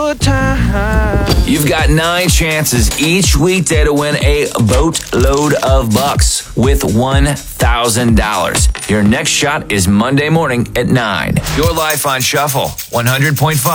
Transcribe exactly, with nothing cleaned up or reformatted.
You've got nine chances each weekday to win a boatload of bucks with one thousand dollars. Your next shot is Monday morning at nine. Your life on Shuffle, one hundred point five.